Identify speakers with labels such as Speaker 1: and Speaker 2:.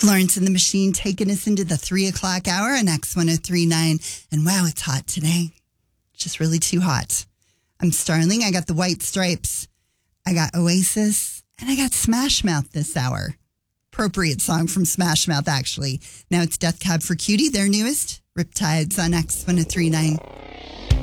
Speaker 1: Lawrence and the Machine taking us into the 3 o'clock hour on X1039. And wow, it's hot today. Just really too hot. I'm Starling. I got the White Stripes. I got Oasis. And I got Smash Mouth this hour. Appropriate song from Smash Mouth, actually. Now it's Death Cab for Cutie, their newest. Riptides on X1039.